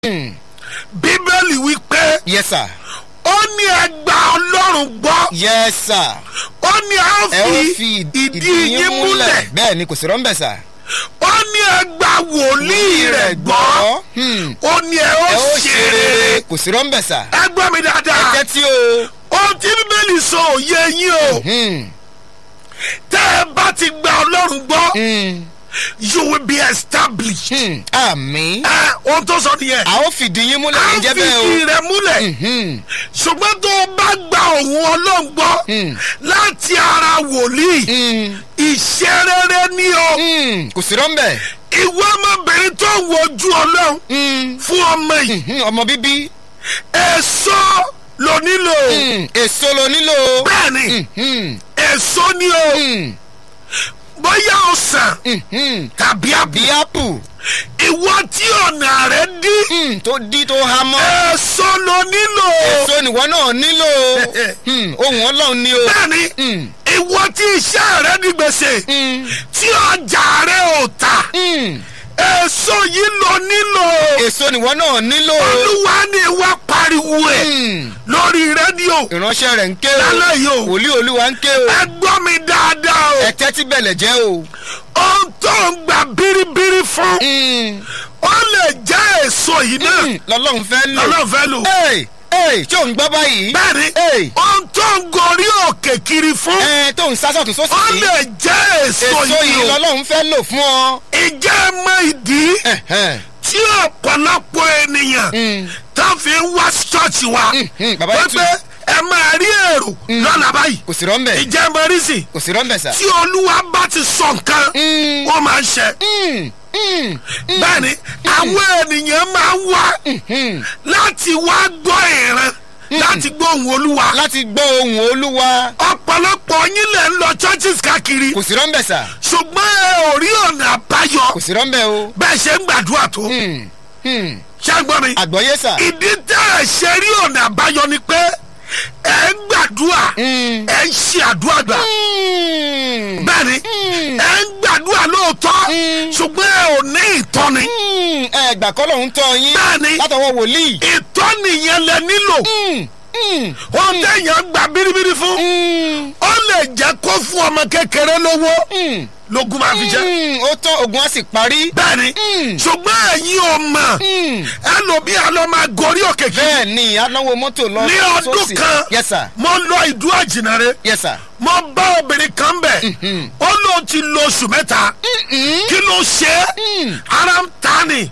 Bíbélì wí pé. Yes sir. Ó ní ẹ gba Ọlọ́run gbọ́. Yes sir. Ó ní a fi ìdí yín múlẹ̀. Bẹ́ẹ̀ ni kò sí rọ́ńbẹ̀ sà. Ó ní ẹ gba wòlíì rẹ̀ gbọ́. Ó ní ẹ ó ṣe rere. Kò sí rọ́ńbẹ̀ sà. Ẹ gbọ́ mi dáadáa. Ẹ tẹ́tí o. Ohun tí Bíbélì sọ òye yín o. Tẹ́ ẹ bá ti gba Ọlọ́run gbọ́. You will be established. Àmín. Ohun tó sọ nìyẹn. A ó fìdí yín múlẹ̀ ní jẹ́ bẹ́ẹ̀ o. A ó fìdí rẹ̀ múlẹ̀. Ṣùgbọ́n tó o bá gba òun Ọlọ́run gbọ́ láti ara wòlíì, ìṣe rere ni o. Kò sí rọ́ńbẹ̀. Ìwọ ọmọbìnrin tó ń wojú Ọlọ́run fún ọmọ yìí. Ọmọ bíbí. Èso ló nílò. Èso ló nílò. Bẹ́ẹ̀ni, èso ni o. Bóyá ọsàn tàbí àpù. Ìwọ tí ọ̀nà rẹ̀ dí. Tó dí tó há mọ́. Èso ló nílò. Èso nìwọ náà nílò. Ohùn Ọlọ́run ni o. Bẹ́ẹ̀ni, ìwọ tí iṣẹ́ rẹ̀ ní gbèsè. Tí ọjà rẹ̀ ò tà. Èso yìí ló nílò. Èso nìwọ náà nílò. Olúwa ni wá pariwo ẹ̀ lórí rédíò. Ìránṣẹ́ rẹ̀ ń ké o. Lálẹ́ yìí o. Wòlíì Olúwa ń ké o. Ẹ gbọ́ mi dáadáa o. Ẹ tẹ́tí bẹ̀lẹ̀ jẹ́ o. Ohun tó ń gba bíríbírí fún. Ó lè jẹ́ èso yìí náà. Lọ́lọ́run fẹ́ lò. Lọ́lọ́run fẹ́ lò. Tí ò ń gbọ́ báyìí. Bẹ́ẹ̀ni, ohun tó ń gorí òkè kiri fún. Tó ń sásọ̀ tó sósì. Ó lè jẹ́ èso yìí o. Lọ́lọ́run fẹ́ lò fún ọ. Ìjẹ́ mọ ìdí tí ọ̀pọ̀lọpọ̀ ènìyàn tó fi ń wá ṣọ́ọ̀ṣì wa. Pé ẹ máa rí èrò lọ́la báyìí. Kò sí rọ́ńbẹ̀. Ìjẹ́ mọ rísì. Kò sí rọ́ńbẹ̀ sà. Tí Olúwa bá ti sọ nǹkan, ó máa ń ṣe. Bẹ́ẹ̀ni, àwọn ènìyàn máa ń wá láti wá gbọ́ ìran, láti gbọ́ ohùn Olúwa. Láti gbọ́ ohùn Olúwa. Ọ̀pọ̀lọpọ̀ yín lè ń lọ churches káàkiri. Kò sí rọ́ńbẹ̀ sà. Ṣùgbọ́n ẹ ò rí ọ̀nà àbáyọ. Kò sí rọ́ńbẹ̀ o. Bẹ́ẹ̀ ṣe ń gbàdúrà tó. Ṣé ń gbọ́ mi? Àgbọ́yé sà. Ìdí tẹ́ ẹ ṣe rí ọ̀nà àbáyọ ni pé ẹ ń gbàdúrà, ẹ ń ṣe àdúrà gbà. Bẹ́ẹ̀ni, ẹ ń gbàdúrà lóòótọ́, ṣùgbọ́n ẹ ò ní ìtọ́ni. Ẹ gbà kọ́ lòun tọ́ yín. Bẹ́ẹ̀ni, látọwọ́ wòlíì. Ìtọ́ni yẹn lẹ nílò. Ó téèyàn gba bíríbírí fún. Ó lè jẹ́ kó fún ọmọ kékeré lówó. Lógún máa fi jẹ́. Ó tán ogun á sì parí. Bẹ́ẹ̀ni, ṣùgbọ́n ẹ̀yin ò mọ̀. Ẹlòmíì àlọ́ máa gorí òkè kí. Bẹ́ẹ̀ni, aláwọ̀ mọ́tò lọ. Ní ọdún kan. Yes sir. Mo lọ ìdú àjìnàre. Yes sir. Mo bá obìnrin kan bẹ̀. Ó lóun ti lo oṣù mẹ́ta. Kí ló ṣe é? Ara ń ta ni.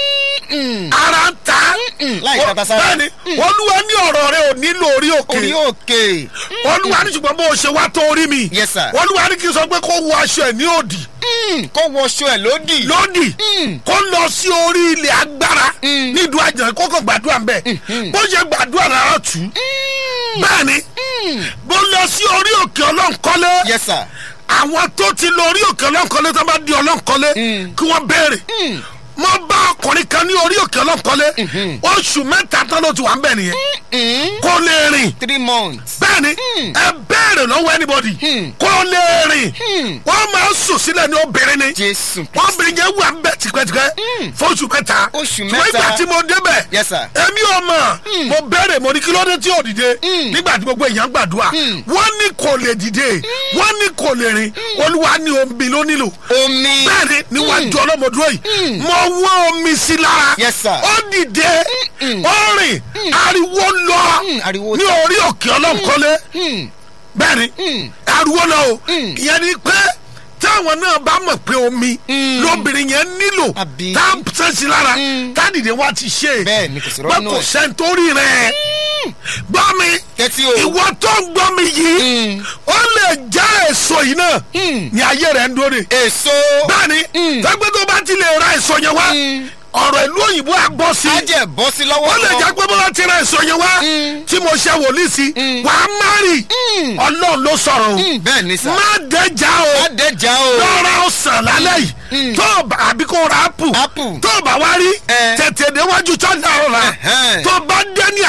Ara ń ta. Láì kàtà sára. Bẹ́ẹ̀ni, Olúwa ní ọ̀rọ̀ rẹ ò nílò orí òkè. Orí òkè. Olúwa ní ṣùgbọ́n bó o ṣe wá tó orí mi. Yes sir. Olúwa ní kí n sọ pé kó wọ aṣọ ẹ̀ ní òdì. Kó wọṣọ ẹ̀ lódì. Lódì. Kó lọ sí orí ilẹ̀ agbára. Nídùú àjàn kó kàn gbàdúrà ń bẹ̀. Bó ṣe gbàdúrà rárá tù. Bẹ́ẹ̀ni, bó lọ sí orí òkè Ọlọ́nkọ́lé. Yes sir. Àwọn tó ti lọ orí òkè Ọlọ́nkọ́lé tó bá di Ọlọ́nkọ́lé kí wọ́n béèrè. Mo bá ọkùnrin kan ní orí òkè Ọlọ́nkọ́lé. Oṣù mẹ́ta tán ló ti wà ń bẹ̀ nìyẹn. Kó lè rìn. 3 months. Bẹ́ẹ̀ni, ẹ béèrè lọ́wọ́ anybody. Kó lè rìn. Wọ́n máa ń sùn sílẹ̀ ní obìnrin ni. Jésù. Obìnrin yẹn wà ń bẹ̀ tipẹ́tipẹ́. Fóṣù mẹ́ta. Oṣù mẹ́ta. Ṣùgbọ́n ìgbà tí mo débẹ̀. Yes sir. Èmi ò mọ̀. Mo béèrè mo ní kí ló dé tí ò dìde. Nígbà tí gbogbo èèyàn gbàdúrà. Wọ́n ní kò lè dìde. Wọ́n ní kò lè rìn. Olúwa ní omi ló nílò. Omi. Bẹ́ẹ̀ni, níwájú ọlọ́mọdúró yìí. Mo wọ́n omi sí lára. Yes sir. Ó dìde. Ó rìn. Ariwo lọ. Ariwo ní orí òkè Ọlọ́nkọ́lé. Bẹ́ẹ̀ni, ariwo lọ o. Ìyẹn ni pé táwọn náà bá mọ̀ pé omi lóbìnrin yẹn nílò tá a sẹ́sì lára tádìdé wa ti ṣe. Bẹ́ẹ̀ni, kò sí rọ́ọ̀nù ẹ̀. Bẹ́ẹ̀ kò sẹ́ńtórí rẹ̀. Gbọ́ mi, ìwọ tó ń gbọ́ mi yìí, ó lè jẹ́ èso yìí náà ní ayé rẹ̀ ń dóre. Èso. Bẹ́ẹ̀ni, tẹ́gbẹ́ tó bá ti lè ra èso yẹn wá. Ọ̀rọ̀ ìlú òyìnbó á bọ́ sí. Á jẹ́ bọ́ sí lọ́wọ́. Ó lè jẹ́ pé bó bá ti ra èso yẹn wá tí mo ṣe wòlíì sí wà á márì. Ọlọ́run ló sọ̀rọ̀ o. Bẹ́ẹ̀ni sà. Má dẹ́jà o. Má dẹ́jà o. Lọ́ra ọ̀sán lálẹ́ yìí. Tó o bá àbí kó ra apple. Tó o bá wá rí tètè déwájú church àárọ̀ la. Tó o bá dé ní àárọ̀ la.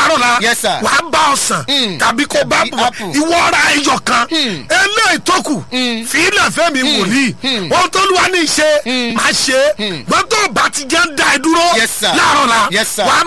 Yes, sir. wàá bá ọsàn tàbí kó bá apple. ìwọ ra ẹyọ kan eléyìí tó kù fìlẹ̀ fẹ́mi wòlíì ohun tó lùwà ní í ṣe máa ṣe gbọ́dọ̀ bá ti jẹ́ ń da ẹ dúró Yes, sir. láàárọ̀ la Yes, sir. wàá